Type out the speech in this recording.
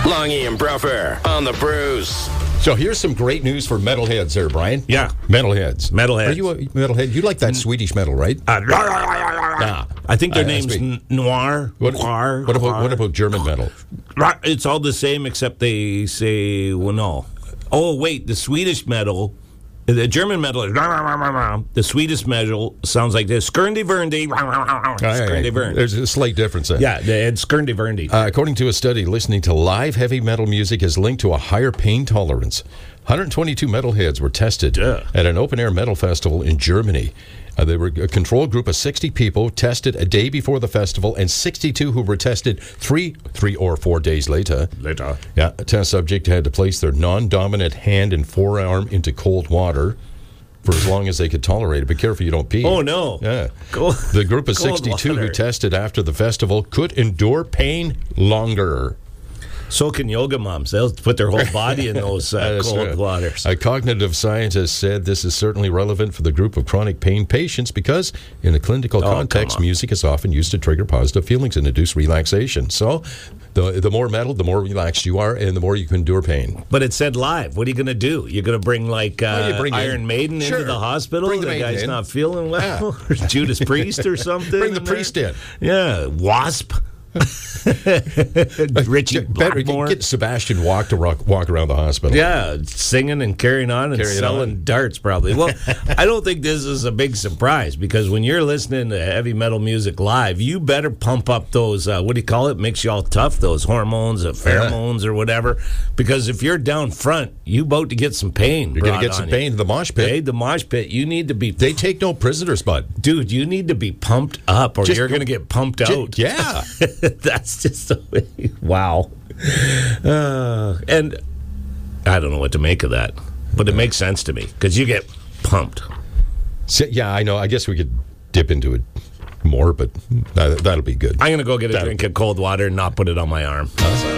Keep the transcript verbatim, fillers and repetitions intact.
Longy and Bruffer on the Bruce. So here's some great news for metalheads there, Brian. Yeah. Metalheads. Metalheads. Are you a metalhead? You like that Swedish metal, right? Uh, Nah. I think their Uh, name's that's me. N- Noir. What, Noir. what, about, Noir. what about German metal? It's all the same except they say, well, no. Oh, wait, the Swedish metal, the German metal is, the Swedish metal sounds like this. Skirndy Verndy. Skirndy Vern. There's a slight difference there. Yeah, it's Skirndy Verndy. Uh, according to a study, listening to live heavy metal music is linked to a higher pain tolerance. one hundred twenty-two metalheads were tested Yeah. at an open-air metal festival in Germany. Uh, they were a control group of sixty people tested a day before the festival, and sixty-two who were tested three, three or four days later. Later. Yeah, a test subject had to place their non-dominant hand and forearm into cold water for as long as they could tolerate it. Be careful you don't pee. Oh, no. Yeah. Cold- the group of cold sixty-two who water. tested after the festival could endure pain longer. So can yoga moms. They'll put their whole body in those uh, That's cold right. waters. A cognitive scientist said this is certainly relevant for the group of chronic pain patients because, in a clinical Oh, context, come on. music is often used to trigger positive feelings and induce relaxation. So, the the more metal, the more relaxed you are, and the more you can endure pain. But it said live. What are you going to do? You're going to bring like uh, Well, you bring Iron in- Maiden Sure. into the hospital? Bring the the Maiden guy's in. not feeling well? Or Judas Priest or something? Bring the in there? priest in. Yeah, Wasp. Richie Better Blackmore. get Sebastian walk to rock, walk around the hospital. Yeah, singing and carrying on and Carrying selling on. darts, probably. Well, I don't think this is a big surprise because when you're listening to heavy metal music live, you better pump up those, uh, what do you call it? Makes you all tough, those hormones, uh, pheromones, or whatever. Because if you're down front, you about to get some pain. You're going to get some pain in the mosh pit. Hey, the mosh pit, you need to be. They take no prisoners, bud. Dude, you need to be pumped up or Just- you're going to get pumped out. Yeah. That's just the way. Wow. Uh, and I don't know what to make of that, but it makes sense to me because you get pumped. So, yeah, I know. I guess we could dip into it more, but that, that'll be good. I'm going to go get a That'll- drink of cold water and not put it on my arm.